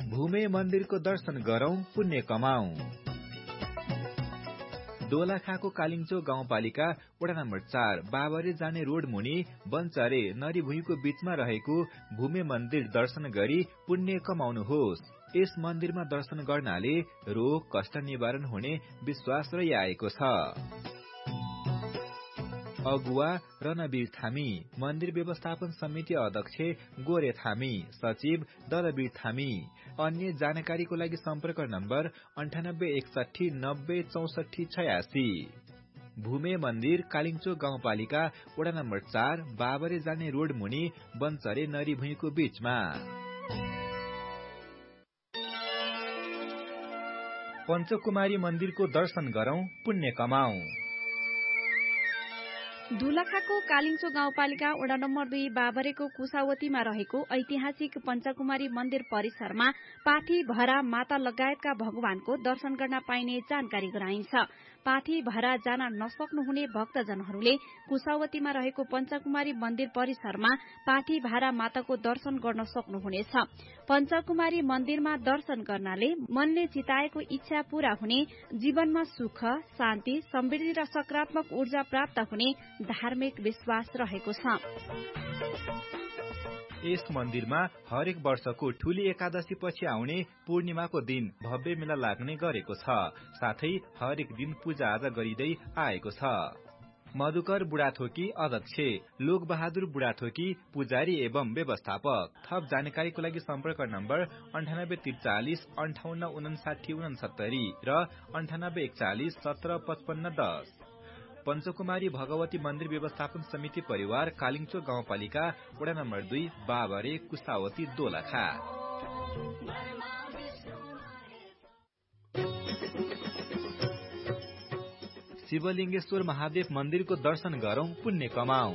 भूमे मन्दिरको दर्शन गरौं, पुण्य कमाऊ। दोलखाको कालिङचो गाउँपालिका वडा नम्बर 4 बाबरे जाने रोड मुनि बन्चरे नरीभुईको बीचमा रहेको भूमे मन्दिर दर्शन गरी पुण्य कमाउनुहोस्। यस मन्दिरमा दर्शन गर्नाले रोग कष्ट निवारण हुने विश्वास रहिआएको छ। अगुवा रणवीर थामी, मन्दिर व्यवस्थापन समिति अध्यक्ष गोरे थामी, सचिव दलवीर थामी। अन्य जानकारीको लागि सम्पर्क नम्बर 9861 90 64 86। भूमे मन्दिर कालिङचो गाउँपालिका वडा नम्बर 4 बाबरे जाने रोड मुनि बन्चरे नरीभुईको बीचमा। पञ्चकुमारी मन्दिरको दर्शन गरौं, पुण्य कमाऊ। दोलखाको कालिङचो गाउँपालिका वडा नम्बर 2 बाबरेको कुसावतीमा रहेको ऐतिहासिक पञ्चकुमारी मन्दिर परिसरमा पाठी भरा माता लगायतका भगवानको दर्शन गर्न पाइने जानकारी गराइन्छ। पाठी भरा जान नसक्नुहुने भक्तजनहरूले कुसावतीमा रहेको पञ्चकुमारी मन्दिर परिसरमा पाठी भारा माताको दर्शन गर्न सक्नुहुनेछ। पञ्चकुमारी मन्दिरमा दर्शन गर्नाले मनले चिताएको इच्छा पूरा हुने, जीवनमा सुख, शान्ति, समृद्धि र सकारात्मक ऊर्जा प्राप्त हुने धार्मिक विश्वास रहेको छ। यस मन्दिरमा हरेक वर्षको ठूली एकादशी पछि आउने पूर्णिमाको दिन भव्य मेला लाग्ने गरेको छ। साथै हरेक दिन पूजा आजा गरिँदै आएको छ। मधुकर बुढाथोकी अध्यक्ष, लोकबहादुर बुढाथोकी पुजारी एवं व्यवस्थापक। थप जानकारीको लागि सम्पर्क नम्बर 9843 58 59 69 र 9841 17 55 10। पञ्चकुमारी भगवती मन्दिर व्यवस्थापन समिति परिवार कालिङचो गाउँपालिका वडा नम्बर 2 बाबरे कुसावती दोलखा। शिवलिङ्गेश्वर महादेव मन्दिरको दर्शन गरौं, पुण्य कमाऊ।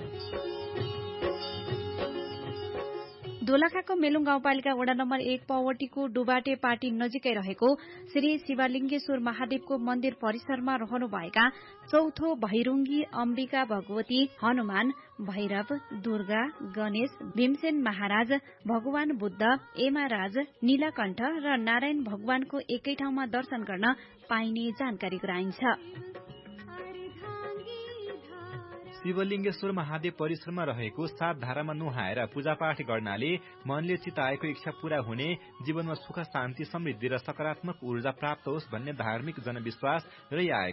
दोलखाको मेलुङ गाउँपालिका वडा नम्बर 1 पवटीको डुबाटे पाटी नजिकै रहेको श्री शिवलिङ्गेश्वर महादेवको मन्दिर परिसरमा रहनुभएका चौथो भैरुङ्गी अम्बिका भगवती, हनुमान, भैरव, दुर्गा, गणेश, भीमसेन महाराज, भगवान बुद्ध, एमाराज, नीलकण्ठ र नारायण भगवानको एकै ठाउँमा दर्शन गर्न पाइने जानकारी गराइन्छ। शिवलिङ्गेश्वर महादेव परिसरमा रहेको 7 धारामा नुहाएर पूजापाठ गर्नाले मनले चिताएको इच्छा पूरा हुने, जीवनमा सुख शान्ति समृद्धि र सकारात्मक ऊर्जा प्राप्त होस् भन्ने धार्मिक जनविश्वास रहिआएको